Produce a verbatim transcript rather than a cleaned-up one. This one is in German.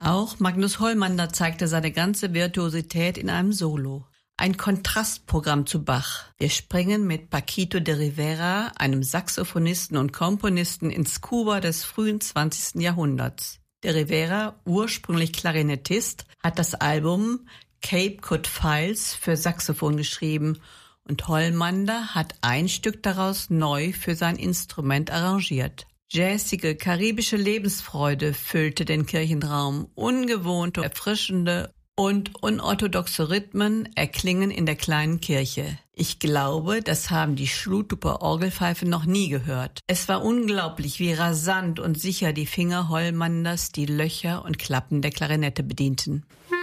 Auch Magnus Hollmander zeigte seine ganze Virtuosität in einem Solo. Ein Kontrastprogramm zu Bach. Wir springen mit Paquito de Rivera, einem Saxophonisten und Komponisten, ins Kuba des frühen zwanzigsten Jahrhunderts. De Rivera, ursprünglich Klarinettist, hat das Album Cape Cod Files für Saxophon geschrieben und Hollmander hat ein Stück daraus neu für sein Instrument arrangiert. Jazzige, karibische Lebensfreude füllte den Kirchenraum. Ungewohnte, erfrischende und unorthodoxe Rhythmen erklingen in der kleinen Kirche. Ich glaube, das haben die Schluthuper Orgelpfeifen noch nie gehört. Es war unglaublich, wie rasant und sicher die Finger Hollmanders die Löcher und Klappen der Klarinette bedienten.